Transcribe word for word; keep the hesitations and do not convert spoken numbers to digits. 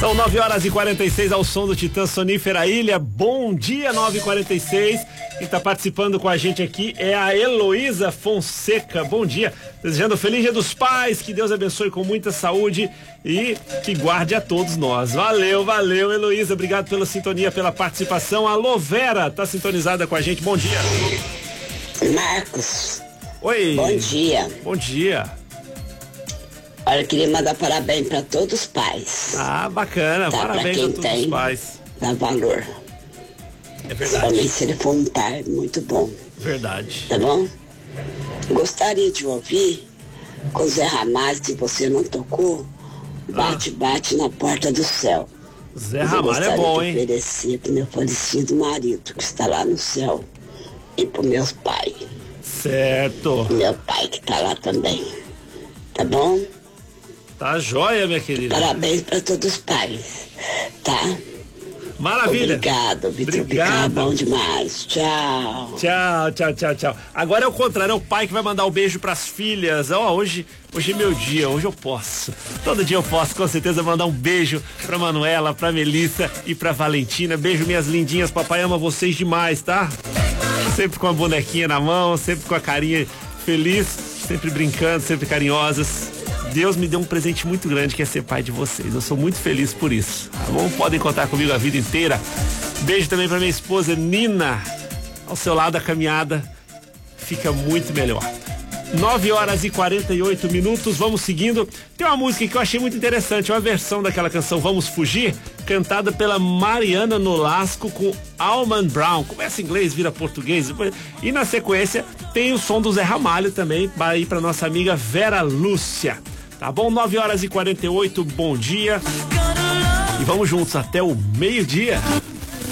São nove horas e quarenta e seis ao som do Titã Sonífera Ilha. Bom dia, nove e quarenta e seis. Quem está participando com a gente aqui é a Heloísa Fonseca. Bom dia. Desejando feliz Dia dos Pais, que Deus abençoe com muita saúde e que guarde a todos nós. Valeu, valeu, Heloísa. Obrigado pela sintonia, pela participação. Alô, Vera, tá sintonizada com a gente. Bom dia. Marcos. Oi. Bom dia. Bom dia. Olha, eu queria mandar parabéns para todos os pais. Ah, bacana. Tá, Parabéns a todos tem, os pais. Dá valor. É verdade. Também se ele for um pai muito bom. Verdade. Tá bom? Gostaria de ouvir com o Zé Ramalho, se você não tocou, bate, ah. bate na porta do céu. Zé Ramalho é bom, hein? Eu oferecer pro meu falecido marido, que está lá no céu, e pro meus pais. Certo. Meu pai que tá lá também. Tá bom? Tá joia, minha querida. Parabéns para todos os pais, tá? Maravilha. Obrigado, Vitor. Obrigado. Bom demais. Tchau. Tchau, tchau, tchau, tchau. Agora é o contrário, é o pai que vai mandar o um beijo pras filhas. Ó, oh, hoje, hoje é meu dia, hoje eu posso. Todo dia eu posso, com certeza, mandar um beijo pra Manuela, pra Melissa e pra Valentina. Beijo, minhas lindinhas. Papai ama vocês demais, tá? Sempre com a bonequinha na mão, sempre com a carinha feliz, sempre brincando, sempre carinhosas. Deus me deu um presente muito grande, que é ser pai de vocês. Eu sou muito feliz por isso, tá bom? Podem contar comigo a vida inteira. Beijo também pra minha esposa Nina. Ao seu lado a caminhada fica muito melhor. nove horas e quarenta e oito minutos, vamos seguindo. Tem uma música que eu achei muito interessante, uma versão daquela canção Vamos Fugir, cantada pela Mariana Nolasco com Alman Brown. Começa em inglês, vira português. E na sequência tem o som do Zé Ramalho também, para ir pra nossa amiga Vera Lúcia. Tá bom? nove horas e quarenta e oito, bom dia. E vamos juntos até o meio-dia.